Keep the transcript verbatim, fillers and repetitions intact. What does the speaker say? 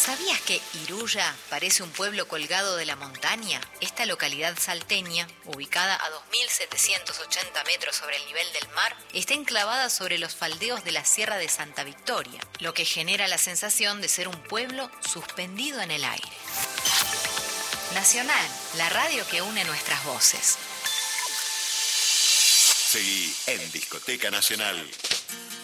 ¿Sabías que Iruya parece un pueblo colgado de la montaña? Esta localidad salteña, ubicada a dos mil setecientos ochenta metros sobre el nivel del mar, está enclavada sobre los faldeos de la Sierra de Santa Victoria, lo que genera la sensación de ser un pueblo suspendido en el aire. Nacional, la radio que une nuestras voces. Seguí en Discoteca Nacional.